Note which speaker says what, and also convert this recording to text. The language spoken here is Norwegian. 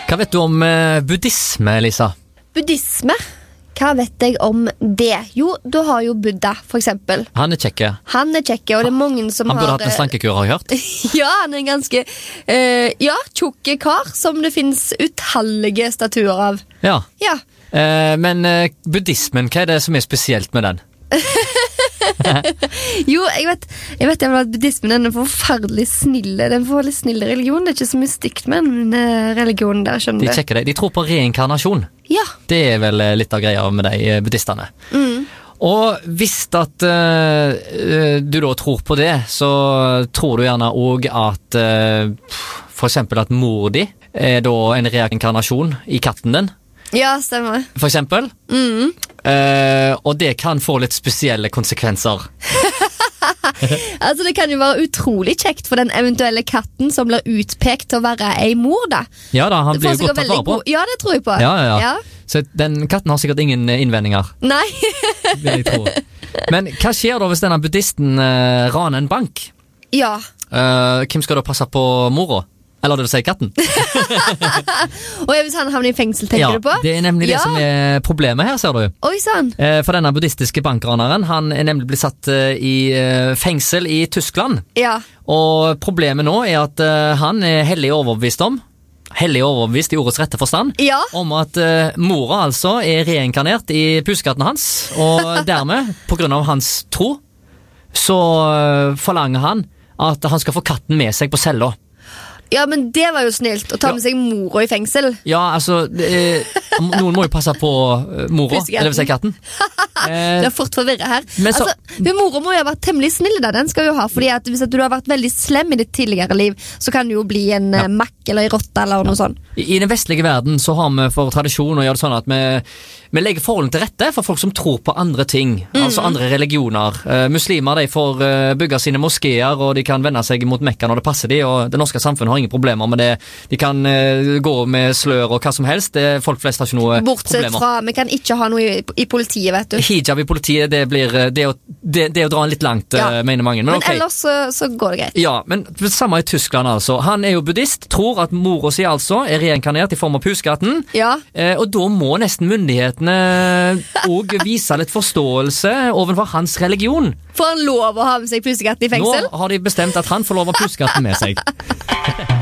Speaker 1: Hva vet du om buddhisme, Lisa?
Speaker 2: Buddhisme? Hva vet jeg om det? Jo, du har jo Buddha, for eksempel.
Speaker 1: Han er kjekke.
Speaker 2: Han er kjekke, og det er mange som
Speaker 1: Han burde hatt en slankekur, har jeg hørt.
Speaker 2: Ja, han er en ganske tjukke kar, som det finnes utallige statuer av.
Speaker 1: Ja.
Speaker 2: Ja.
Speaker 1: Men buddhismen, hva er det som er spesielt med den?
Speaker 2: Jo, jeg vet at buddhismen er en forferdelig snille. Det er en forferdelig snill religion. Det er ikke så mye stygt med en religion der, skjønner du.
Speaker 1: De sjekker det. De tror på reinkarnasjon.
Speaker 2: Ja.
Speaker 1: Det er vel litt av greia med de buddhistene. Og hvis at du da tror på det, så tror du gjerne også at for eksempel at mor di er da en reinkarnasjon i katten din.
Speaker 2: Ja, stemmer.
Speaker 1: For eksempel. Og det kan få litt spesielle konsekvenser.
Speaker 2: Altså, det kan jo være utrolig kjekt for den eventuelle katten som blir utpekt til å være ei mor, da.
Speaker 1: Ja da, han blir jo godt tatt vare på.
Speaker 2: Ja, det tror jeg på.
Speaker 1: Ja. Så den katten har sikkert ingen innvendinger.
Speaker 2: Nei.
Speaker 1: Vil jeg tro. Men hva skjer da hvis denne buddhisten raner en bank?
Speaker 2: Ja.
Speaker 1: Hvem skal da passe på mora? Eller det vil si katten.
Speaker 2: Og hvis han havner i fengsel, tenker du på?
Speaker 1: Ja, det er nemlig det som er problemet her, ser du.
Speaker 2: Oi, sann.
Speaker 1: For denne buddhistiske bankraneren, han er nemlig blitt satt i fengsel i Tyskland.
Speaker 2: Ja. Og
Speaker 1: problemet nå er at han er hellig overbevist i ordets rette forstand, om at mora altså er reinkarnert i pusekatten hans, og dermed, på grunn av hans tro, så forlanger han at han skal få katten med seg på cella.
Speaker 2: Ja, men det var jo snilt å ta med seg mora i fengsel.
Speaker 1: Ja, altså noen må jo passe på mora, eller vil si katten.
Speaker 2: Det er fort forvirret her.
Speaker 1: Men
Speaker 2: mora må jo ha vært temmelig snill da, den skal jo ha, fordi at hvis du har vært veldig slem i ditt tidligere liv, så kan du jo bli en makk eller en rotte eller noe sånt.
Speaker 1: I den vestlige verden så har vi for tradisjon å gjøre det sånn at vi legger forholdene til rette for folk som tror på andre ting, altså andre religioner. Muslimer, de får bygge sine moskeer, og de kan vende seg mot Mekka når det passer de, og det norske samfunnet har ingen problemer med det. De kan gå med slør og hva som helst. Folk flest har ikke noe
Speaker 2: Bortsett
Speaker 1: problemer.
Speaker 2: Fra, vi kan ikke ha noe i politiet, vet du.
Speaker 1: Hijab i politiet, det å dra en litt langt, mener mange. Men okay.
Speaker 2: Ellers så går det greit.
Speaker 1: Ja, men det samme i Tyskland altså. Han er jo buddhist, tror at mora si altså er reinkarnert i form av puskatten. Ja. Og da må nesten myndighetene også vise litt forståelse overfor hans religion.
Speaker 2: Får han lov å ha med seg puskatten i fengsel?
Speaker 1: Nå har de bestemt at han får lov å ha puskatten med seg.